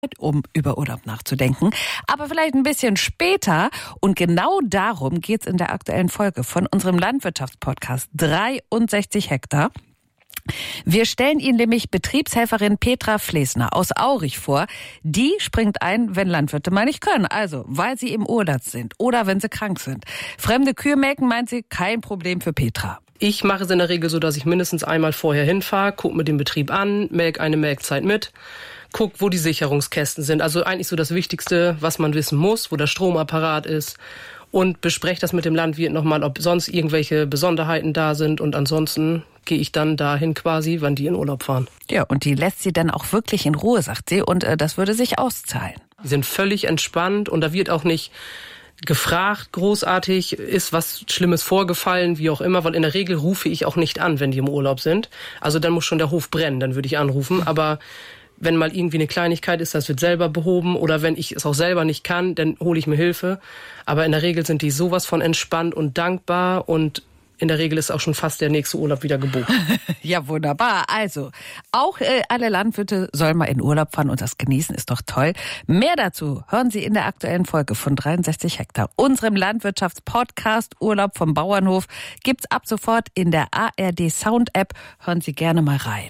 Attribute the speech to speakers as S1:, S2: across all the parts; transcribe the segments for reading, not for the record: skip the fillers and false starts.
S1: um über Urlaub nachzudenken. Aber vielleicht ein bisschen später. Und genau darum geht's in der aktuellen Folge von unserem Landwirtschaftspodcast 63 Hektar. Wir stellen Ihnen nämlich Betriebshelferin Petra Flesner aus Aurich vor. Die springt ein, wenn Landwirte mal nicht können. Also, weil sie im Urlaub sind oder wenn sie krank sind. Fremde Kühe melken, meint sie, kein Problem für Petra.
S2: Ich mache es in der Regel so, dass ich mindestens einmal vorher hinfahre, gucke mir den Betrieb an, melke eine Melkzeit mit, gucke, wo die Sicherungskästen sind. Also eigentlich so das Wichtigste, was man wissen muss, wo der Stromapparat ist. Und bespreche das mit dem Landwirt nochmal, ob sonst irgendwelche Besonderheiten da sind. Und ansonsten gehe ich dann dahin quasi, wann die in Urlaub fahren.
S1: Ja, und die lässt sie dann auch wirklich in Ruhe, sagt sie. Und das würde sich auszahlen.
S2: Die sind völlig entspannt und da wird auch nicht gefragt, großartig, ist was Schlimmes vorgefallen, wie auch immer. Weil in der Regel rufe ich auch nicht an, wenn die im Urlaub sind. Also dann muss schon der Hof brennen, dann würde ich anrufen. Aber wenn mal irgendwie eine Kleinigkeit ist, das wird selber behoben. Oder wenn ich es auch selber nicht kann, dann hole ich mir Hilfe. Aber in der Regel sind die sowas von entspannt und dankbar. Und in der Regel ist auch schon fast der nächste Urlaub wieder gebucht.
S1: Ja, wunderbar. Also, auch alle Landwirte sollen mal in Urlaub fahren und das genießen, ist doch toll. Mehr dazu hören Sie in der aktuellen Folge von 63 Hektar. Unserem Landwirtschaftspodcast Urlaub vom Bauernhof gibt's ab sofort in der ARD Sound App. Hören Sie gerne mal rein.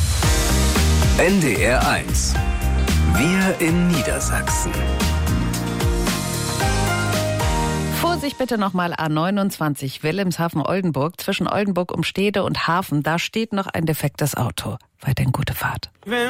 S3: NDR 1. Wir in Niedersachsen.
S1: Vorsicht bitte nochmal A29 Wilhelmshaven-Oldenburg. Zwischen Oldenburg, Umstede und Hafen, da steht noch ein defektes Auto. Weiterhin gute Fahrt.